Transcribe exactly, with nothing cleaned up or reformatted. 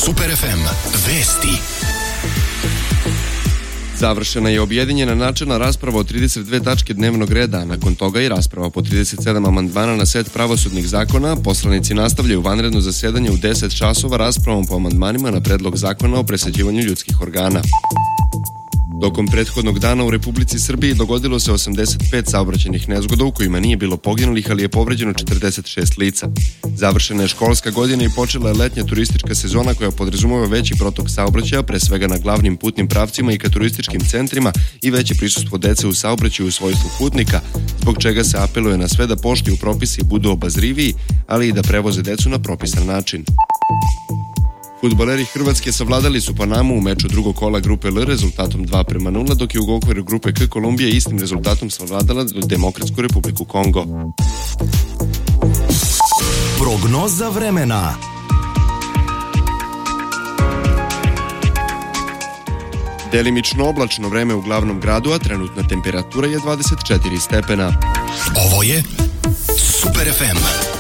Super ef em vesti. Završena je objedinjena načelna rasprava o trideset dve tačke dnevnog reda, a nakon toga i rasprava po trideset sedam amandmana na set pravosudnih zakona. Poslanici nastavljaju vanredno zasedanje u deset časova raspravom po amandmanima na predlog zakona o presađivanju ljudskih organa. Tokom prethodnog dana u Republici Srbiji dogodilo se osamdeset pet saobraćajnih nezgoda u kojima nije bilo poginulih, ali je povređeno četrdeset šest lica. Završena je školska godina i počela je letnja turistička sezona koja podrazumeva veći protok saobraćaja, pre svega na glavnim putnim pravcima i ka turističkim centrima, i veće prisustvo dece u saobraćaju u svojstvu putnika, zbog čega se apeluje na sve da poštuju propise i budu obazriviji, ali i da prevoze decu na propisan način. Fudbaleri Hrvatske savladali su Panamu u meču drugog kola grupe L rezultatom dva prema nula, dok je u okviru grupe K Kolumbija istim rezultatom savladala Demokratsku Republiku Kongo. Prognoza vremena. Delimično oblačno vreme u glavnom gradu, a trenutna temperatura je dvadeset četiri stepena. Ovo je Super ef em.